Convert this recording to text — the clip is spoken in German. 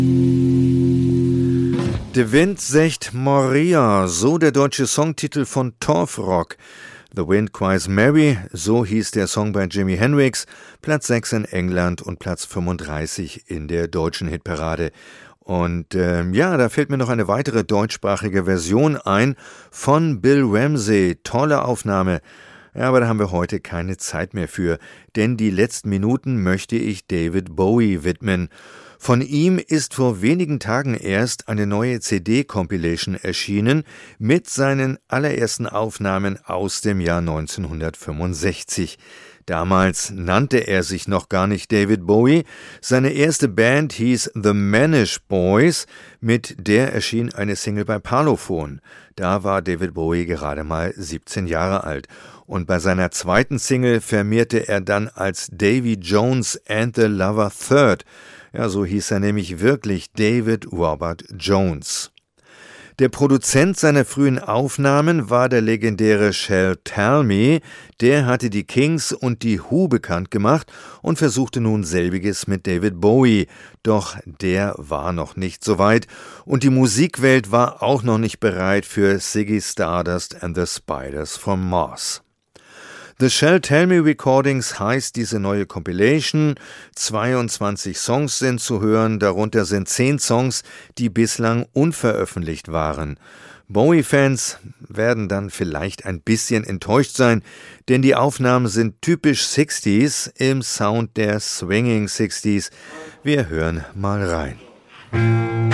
De Wind zegt Moria, so der deutsche Songtitel von Torfrock. The Wind Cries Mary, so hieß der Song bei Jimi Hendrix, Platz 6 in England und Platz 35 in der deutschen Hitparade. Und da fällt mir noch eine weitere deutschsprachige Version ein von Bill Ramsey. Tolle Aufnahme. Ja, aber da haben wir heute keine Zeit mehr für, denn die letzten Minuten möchte ich David Bowie widmen. Von ihm ist vor wenigen Tagen erst eine neue CD-Compilation erschienen mit seinen allerersten Aufnahmen aus dem Jahr 1965. Damals nannte er sich noch gar nicht David Bowie. Seine erste Band hieß The Manish Boys, mit der erschien eine Single bei Parlophone. Da war David Bowie gerade mal 17 Jahre alt. Und bei seiner zweiten Single firmierte er dann als Davy Jones and the Lover Third. Ja, so hieß er nämlich wirklich, David Robert Jones. Der Produzent seiner frühen Aufnahmen war der legendäre Shel Talmy. Der hatte die Kings und die Who bekannt gemacht und versuchte nun selbiges mit David Bowie. Doch der war noch nicht so weit und die Musikwelt war auch noch nicht bereit für Ziggy Stardust and the Spiders from Mars. The Shel Talmy Recordings heißt diese neue Compilation. 22 Songs sind zu hören, darunter sind 10 Songs, die bislang unveröffentlicht waren. Bowie-Fans werden dann vielleicht ein bisschen enttäuscht sein, denn die Aufnahmen sind typisch 60s im Sound der Swinging 60s. Wir hören mal rein.